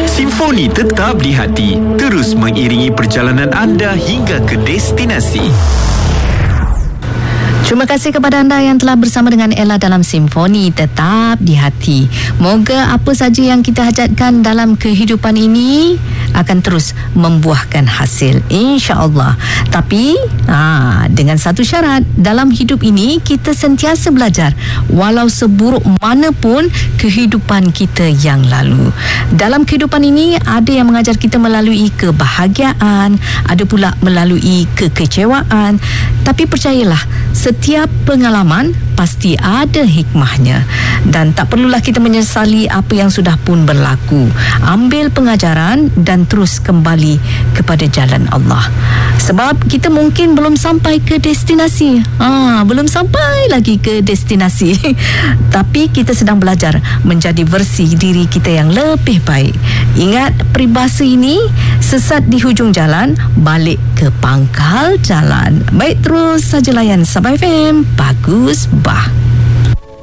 Simfoni tetap di hati, terus mengiringi perjalanan anda hingga ke destinasi. Terima kasih kepada anda yang telah bersama dengan Ella dalam Simfoni Tetap di Hati. Moga apa saja yang kita hajatkan dalam kehidupan ini akan terus membuahkan hasil, insya-Allah. Tapi dengan satu syarat, dalam hidup ini kita sentiasa belajar walau seburuk manapun kehidupan kita yang lalu. Dalam kehidupan ini ada yang mengajar kita melalui kebahagiaan, ada pula melalui kekecewaan. Tapi percayalah, setiap pengalaman pasti ada hikmahnya dan tak perlulah kita menyesali apa yang sudah pun berlaku. Ambil pengajaran dan terus kembali kepada jalan Allah. Sebab kita mungkin belum sampai ke destinasi. Belum sampai lagi ke destinasi. Tapi kita sedang belajar menjadi versi diri kita yang lebih baik. Ingat peribahasa ini, sesat di hujung jalan, balik ke pangkal jalan. Baik, terus saja layan Sabah FM. Bagus, bah.